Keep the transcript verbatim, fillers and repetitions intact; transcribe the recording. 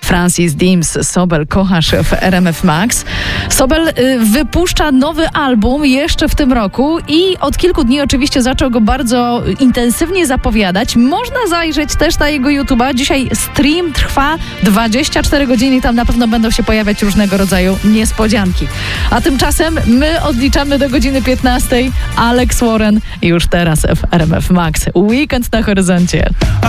Francis Dims, Sobel, kochasz w R M F Max. Sobel y, wypuszcza nowy album jeszcze w tym roku i od kilku dni oczywiście zaczął go bardzo intensywnie zapowiadać. Można zajrzeć też na jego YouTube'a. Dzisiaj stream trwa dwadzieścia cztery godziny i tam na pewno będą się pojawiać różnego rodzaju niespodzianki. A tymczasem my odliczamy do godziny piętnastej. Alex Warren już teraz w R M F Max. Weekend na horyzoncie.